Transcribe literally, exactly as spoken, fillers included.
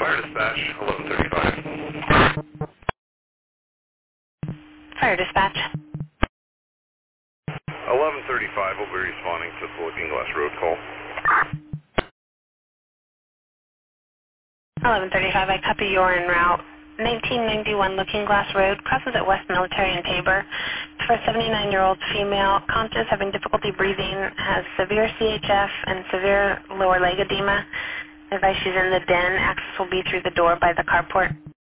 Fire dispatch, eleven thirty-five. Fire dispatch. eleven thirty-five will be responding to the Looking Glass Road call. eleven thirty-five, I copy you're en route. nineteen ninety-one Looking Glass Road, crosses at West Military and Tabor. It's for a seventy-nine-year-old female, conscious, having difficulty breathing, has severe C H F and severe lower leg edema. Advice she's in the den. Access will be through the door by the carport.